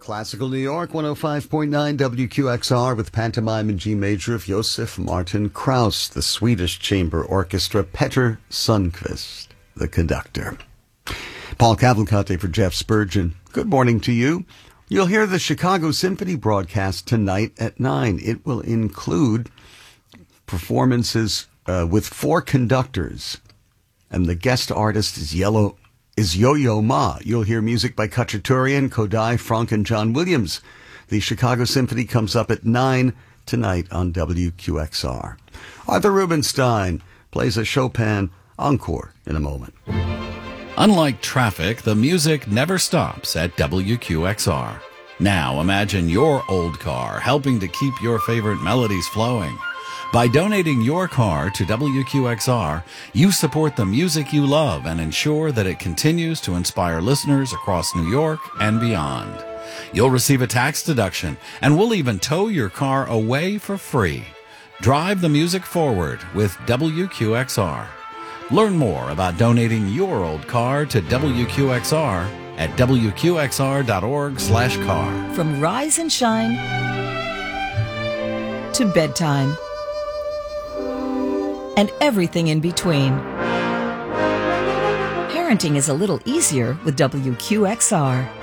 Classical New York, 105.9 WQXR with pantomime in G major of Josef Martin Krauss, the Swedish Chamber Orchestra, Petter Sundqvist, the conductor. Paul Cavalcante for Jeff Spurgeon. Good morning to you. You'll hear the Chicago Symphony broadcast tonight at 9. It will include performances with 4 conductors, and the guest artist is Yo-Yo Ma. You'll hear music by Khachaturian, Kodai, Franck, and John Williams. The Chicago Symphony comes up at 9 tonight on WQXR. Arthur Rubinstein plays a Chopin encore in a moment. Unlike traffic, the music never stops at WQXR. Now imagine your old car helping to keep your favorite melodies flowing. By donating your car to WQXR, you support the music you love and ensure that it continues to inspire listeners across New York and beyond. You'll receive a tax deduction, and we'll even tow your car away for free. Drive the music forward with WQXR. Learn more about donating your old car to WQXR at WQXR.org/car. From rise and shine to bedtime and everything in between, parenting is a little easier with WQXR.